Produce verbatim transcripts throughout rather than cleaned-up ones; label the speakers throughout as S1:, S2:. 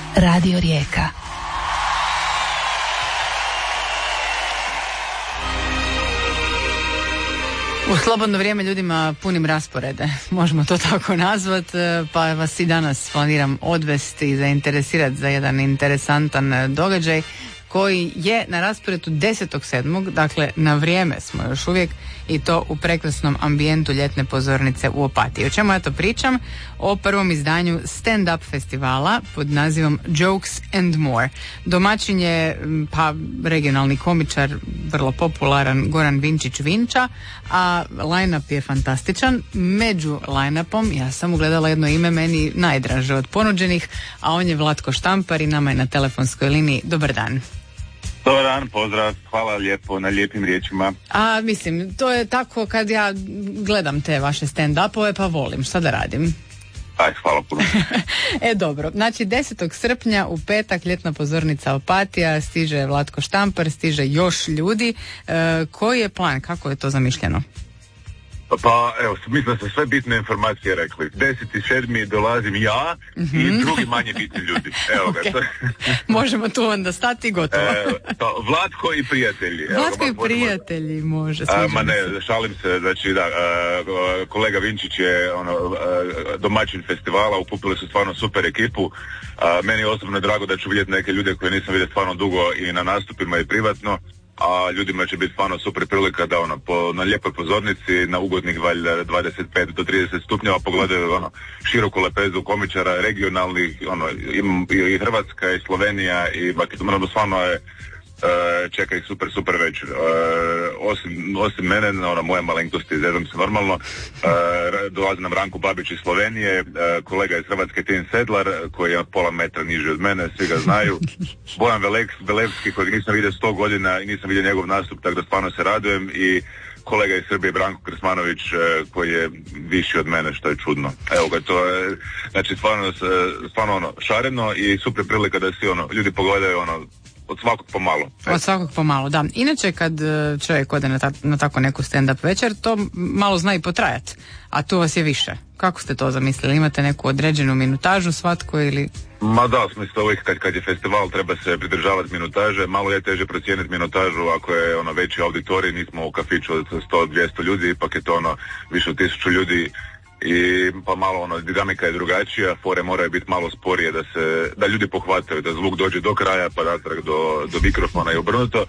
S1: Radio Rijeka. U slobodno vrijeme ljudima punim rasporede, možemo to tako nazvat, pa vas i danas planiram odvesti i zainteresirati za jedan interesantan događaj koji je na rasporedu desetog sedmog Dakle, na vrijeme smo još uvijek i to u prekrasnom ambijentu ljetne pozornice u Opatiji. O čemu ja to pričam? O prvom izdanju stand-up festivala pod nazivom Jokes and More. Domaćin je pa regionalni komičar, vrlo popularan, Goran Vinčić Vinča, a line-up je fantastičan. Među line-upom ja sam ugledala jedno ime meni najdraže od ponuđenih, a on je Vlatko Štampar i nama je na telefonskoj liniji. Dobar dan.
S2: Dobar dan, pozdrav, hvala lijepo na lijepim riječima.
S1: A mislim, to je tako kad ja gledam te vaše stand-upove, pa volim, šta da radim?
S2: Aj, hvala puno.
S1: E, dobro, znači desetog srpnja u petak ljetna pozornica Opatija, stiže Vlatko Štampar, stiže još ljudi. E, koji je plan, kako je to zamišljeno?
S2: Pa evo, mislim da ste sve bitne informacije rekli. Deseti sedmi dolazim ja mm-hmm. i drugi manje bitni ljudi. Evo ga.
S1: Okay. Možemo tu onda stati i gotovo.
S2: E, to, Vlatko i prijatelji.
S1: Vlatko
S2: evo,
S1: i prijatelji, može.
S2: A, ma ne, se. šalim se, znači da, a, kolega Vinčić je ono, a, domaćin festivala, ukupili su stvarno super ekipu. A, meni je osobno drago da ću vidjeti neke ljude koje nisam vidio stvarno dugo i na nastupima i privatno. A ljudima će biti stvarno super prilika da ono, po, na lijepoj pozornici, na ugodnih valjda dvadeset pet do trideset stupnjeva pogledaju ono, široku lepezu komičara, regionalnih, ono, i, i Hrvatska i Slovenija i Makedonija, stvarno je Uh, čeka ih super, super večer. Uh, osim, osim mene, ono, moje malenkosti, izredom se normalno, uh, dolazi nam Ranko Babić iz Slovenije, uh, kolega iz Hrvatske Tin Sedlar, koji je pola metra niži od mene, svi ga znaju. Bojan Veleks, Velevski, kojeg nisam vidio sto godina i nisam vidio njegov nastup, tako da stvarno se radujem, i kolega iz Srbije Branko Krsmanović, uh, koji je viši od mene, što je čudno. Evo ga, to je, znači stvarno, stvarno ono, šareno i super prilika da svi ono, ljudi pogledaju ono, od svakog pomalo.
S1: Od svakog pomalo, da. Inače, kad čovjek ode na, ta, na tako neku stand-up večer, to malo zna i potrajati, a tu vas je više. Kako ste to zamislili? Imate neku određenu minutažu svatko ili...
S2: Ma da, smisla uvijek kad, kad je festival treba se pridržavati minutaže, malo je teže procijeniti minutažu ako je ono veći auditorij, nismo u kafiću od sto do dvjesto ljudi, ipak je to ono više od tisuću ljudi. I pa malo ono, dinamika je drugačija, fore moraju biti malo sporije da se, da ljudi pohvataju, da zvuk dođe do kraja pa natrag do, do mikrofona i obrnuto,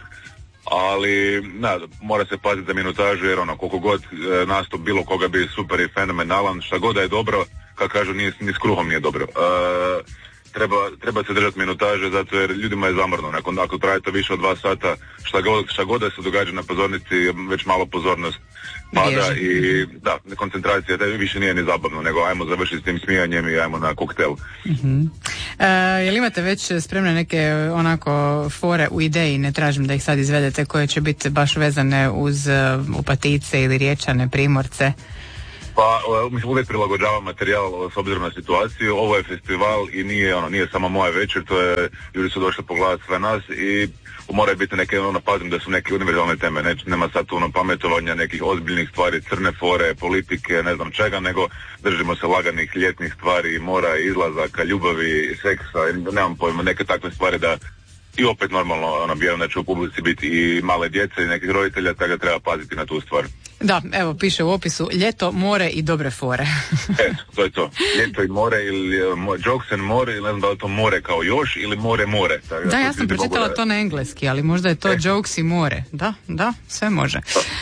S2: ali na, mora se paziti za minutažu jer ono, koliko god e, nastup bilo koga bi super i fenomenalan, šta god da je dobro, kako kažu, ni, ni s kruhom nije dobro. E, treba, treba se držati minutaže zato jer ljudima je zamorno, nakon ako traje to više od dva sata, šta god, šta god da se događa na pozornici, već malo pozornost pada i da, koncentracija da više nije ni zabavno, nego ajmo završiti s tim smijanjem i ajmo na koktel.
S1: Mm-hmm. E, jel imate već spremne neke onako fore u ideji, ne tražim da ih sad izvedete, koje će biti baš vezane uz uh, Opatice ili Riječane, Primorce?
S2: Pa, mislim, uvijek prilagođavam materijal s obzirom na situaciju. Ovo je festival i nije, ono, nije samo moja večer, to je, ljudi su došli pogledati sve nas i moraju biti neke, ono, pazim da su neke univerzalne teme, ne, nema sad tu ono pametovanja nekih ozbiljnih stvari, crne fore, politike, ne znam čega, nego držimo se laganih ljetnih stvari, mora, izlazaka, ljubavi, seksa, nemam pojma, neke takve stvari da i opet normalno, ono, vjerujem da će u publici biti i male djece i nekih roditelja, tako da treba paziti na tu stvar.
S1: Da, evo, piše u opisu, ljeto, more i dobre fore.
S2: Eto, to je to. Ljeto i more ili uh, jokes and more, ili ne znam da je to more kao još, ili more more. Tako,
S1: da, ja sam pročitala da... to na engleski, ali možda je to e. jokes i more. Da, da, sve može.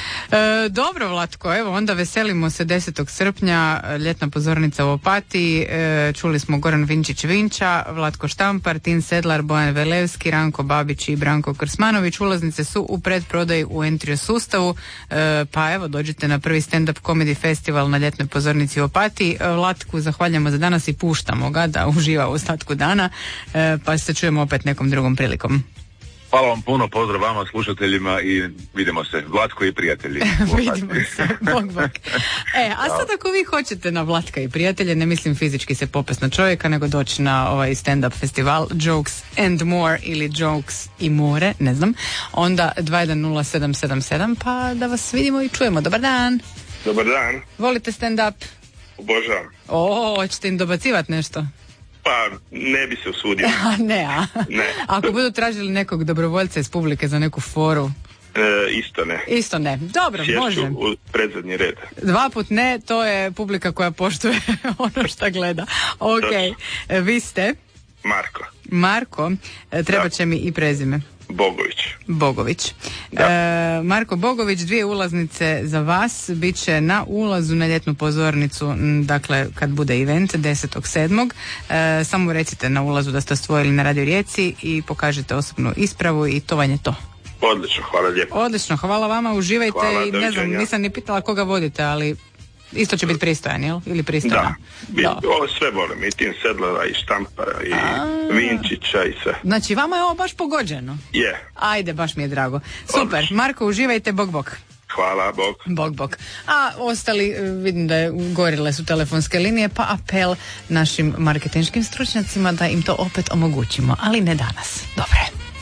S1: E, dobro, Vlatko, evo, onda veselimo se desetog srpnja, ljetna pozornica u Opatiji. E, čuli smo Goran Vinčić Vinča, Vlatko Štampar, Tin Sedlar, Bojan Velevski, Ranko Babić i Branko Krsmanović. Ulaznice su u predprodaji u Entrio sustavu, e, pa evo, dođite na prvi stand-up comedy festival na ljetnoj pozornici u Opatiji. Vlatku zahvaljujemo za danas i puštamo ga da uživa u ostatku dana, e, pa se čujemo opet nekom drugom prilikom.
S2: Hvala vam puno, pozdrav vama, slušateljima i vidimo se. Vlatka i prijatelji.
S1: Vidimo se, bog bog. E, a sad ako vi hoćete na Vlatka i prijatelje, ne mislim fizički se popest na čovjeka, nego doći na ovaj stand-up festival Jokes and More ili Jokes i more, ne znam, onda dva jedan nula sedam sedam sedam, pa da vas vidimo i čujemo. Dobar dan.
S3: Dobar dan.
S1: Volite stand-up?
S3: Obožavam.
S1: O, hoćete im dobacivati nešto?
S3: Pa, ne bi se usudio.
S1: A ne, a?
S3: Ne.
S1: Ako budu tražili nekog dobrovoljca iz publike za neku foru?
S3: E, isto ne.
S1: Isto ne. Dobro,
S3: Sješću
S1: može.
S3: u predzadnji red.
S1: Dva put ne, to je publika koja poštuje ono što gleda. Ok, vi ste?
S3: Marko.
S1: Marko, treba će mi i prezime.
S3: Bogović.
S1: Bogović. E, Marko Bogović, dvije ulaznice za vas, bit će na ulazu na ljetnu pozornicu, dakle kad bude event desetog sedmog E, samo recite na ulazu da ste osvojili na Radio Rijeci i pokažete osobnu ispravu i to vam je to.
S3: Odlično, hvala lijepo.
S1: Odlično, hvala vama, uživajte.
S3: Hvala,
S1: i ne znam, nisam ni pitala koga vodite, ali isto će biti pristojan, jel? Ili pristojna?
S3: Da, da. Ovo sve volim, i Tim Sedlera, i Štampara, i A... Vinčića, i sve.
S1: Znači, vama je ovo baš pogođeno?
S3: Je. Yeah.
S1: Ajde, baš mi je drago. Super, Odlično. Marko, uživajte, bog bog.
S3: Hvala, bog.
S1: Bog, bog. A ostali, vidim da je gorile su telefonske linije, pa apel našim marketinškim stručnjacima da im to opet omogućimo, ali ne danas. Dobre.